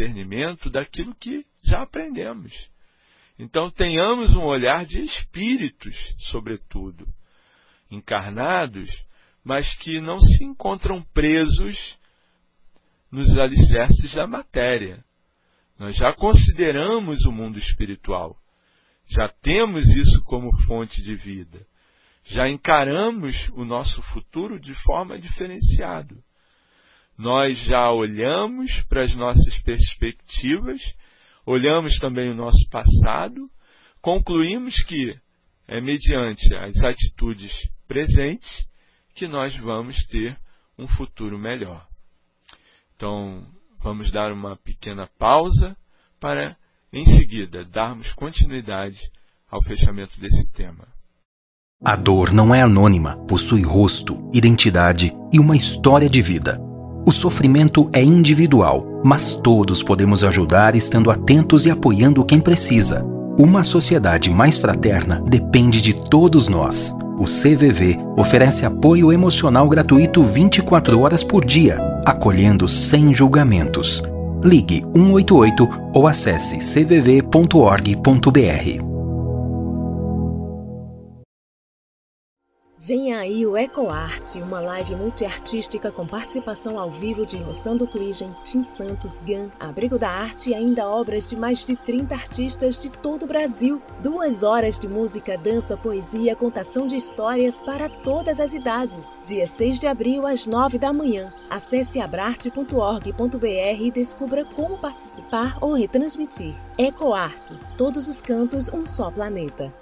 discernimento daquilo que já aprendemos. Então tenhamos um olhar de espíritos, sobretudo, encarnados, mas que não se encontram presos nos alicerces da matéria. Nós já consideramos o mundo espiritual, já temos isso como fonte de vida, já encaramos o nosso futuro de forma diferenciada. Nós já olhamos para as nossas perspectivas, olhamos também o nosso passado, concluímos que é mediante as atitudes presentes que nós vamos ter um futuro melhor. Então, vamos dar uma pequena pausa para, em seguida, darmos continuidade ao fechamento desse tema. A dor não é anônima, possui rosto, identidade e uma história de vida. O sofrimento é individual, mas todos podemos ajudar estando atentos e apoiando quem precisa. Uma sociedade mais fraterna depende de todos nós. O CVV oferece apoio emocional gratuito 24 horas por dia, acolhendo sem julgamentos. Ligue 188 ou acesse cvv.org.br. Vem aí o EcoArt, uma live multiartística com participação ao vivo de Rossando Kligen, Tim Santos, Gan, Abrigo da Arte e ainda obras de mais de 30 artistas de todo o Brasil. 2 horas de música, dança, poesia, contação de histórias para todas as idades. Dia 6 de abril, às 9 da manhã. Acesse abrarte.org.br e descubra como participar ou retransmitir. EcoArt, todos os cantos, um só planeta.